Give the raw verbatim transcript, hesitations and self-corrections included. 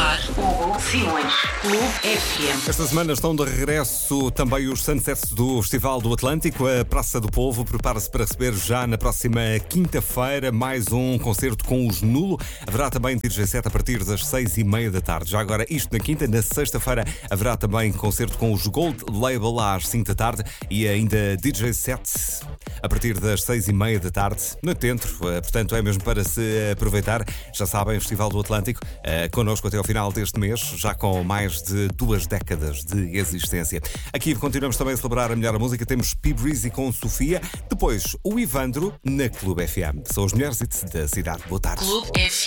apresentar Hugo Simões. Clube F M. Esta semana estão de regresso também os Sunsets do Festival do Atlântico. A Praça do Povo prepara-se para receber já na próxima quinta-feira mais um concerto com os Nulo. Haverá também D J set a partir das seis e meia da tarde. Já agora, isto na quinta. Na sexta-feira haverá também concerto com os Gold Label às cinco da tarde e ainda D J set a partir das seis e meia da tarde no Centro. Portanto, é mesmo para se aproveitar. Já sabem, Festival do Atlântico, uh, connosco até ao final deste mês, já com mais de duas décadas de existência. Aqui continuamos também a celebrar a melhor música. Temos P. Breezy com Sofia. Depois, o Ivandro na Clube F M. São os melhores hits da cidade. Boa tarde. Clube F M.